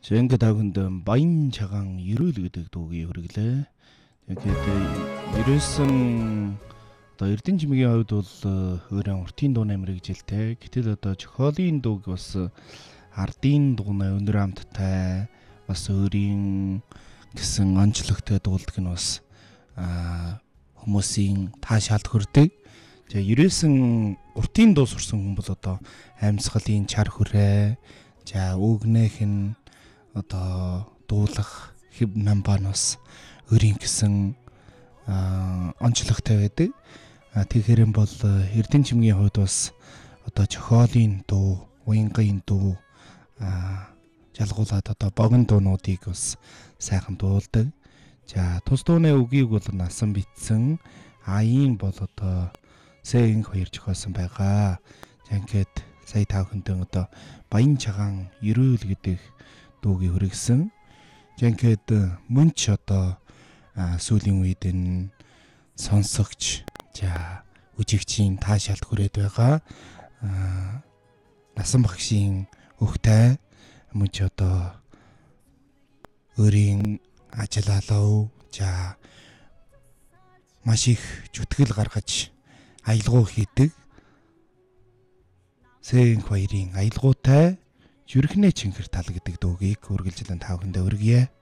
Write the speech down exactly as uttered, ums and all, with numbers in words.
За ингээд агунд баян чагаан ерөөл гэдэг дуугийн хүргэлээ. Тэгээд ерөөсөн одоо Эрдэнэ чимгийн хувьд бол өөрөө уртын дууны мэрэгжилтэй. Гэтэл одоо Чохолын дууг бас ардын дууны өнөр амттай бас өөрийн гэсэн онцлогтой дуулдаг нь бас хүмүүсийн таашаалд хүрдэг. За ерөөсөн уртын дуу сурсан хүн бол одоо амьсгалын чар хүрээ, за үгнэх нь одоо дуулах хэв намбанаас өөрийн гэсэн онцлогтой байдаг. Тэгэхээр юм бол Эрдэнэ чимгийн хувьд бас одоо Чохолын дуу, Уянгын дуу жалгуулад одоо богино дуунуудыг бас сайхан дуулдаг. За тус дууны үгийг бол насан битсэн, аяын бол одоо Сэнг хоёр зохиосон байгаа. За ингээд сая та бүхэндээ одоо баян чагаан ерөөл гэдэг дуугийг хүргэсэн. За ингээд мөн ч одоо сүүлийн үед энэ сонсогч, за үжигчийн таашаалд хүрээд байгаа. Насан багшийн өвгтэй мөн ч одоо өөрийн ажил алав, за маш их зүтгэл гаргаж аялгау хийдэг Сэнг хоёрын аялгаутай Зүрхнээ чингэр тал гэдэг дуугийг үргэлжлэн та бүхэндээ өргөе.